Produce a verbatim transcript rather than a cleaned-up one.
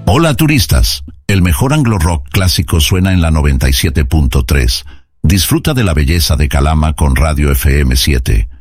Hola turistas, el mejor anglo rock clásico suena en la noventa y siete punto tres. Disfruta de la belleza de Calama con Radio F M siete.